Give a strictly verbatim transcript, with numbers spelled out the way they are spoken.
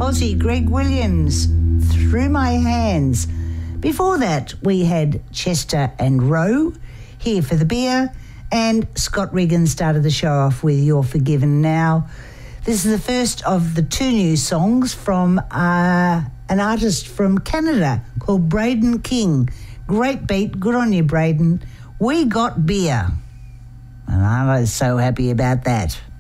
Aussie Greg Williams, Through My Hands. Before that, we had Chester and Rowe, Here for the Beer, and Scott Riggin started the show off with You're Forgiven Now. This is the first of the two new songs from uh, an artist from Canada called Braden King. Great beat, good on you, Braden. We Got Beer. And I was so happy about that.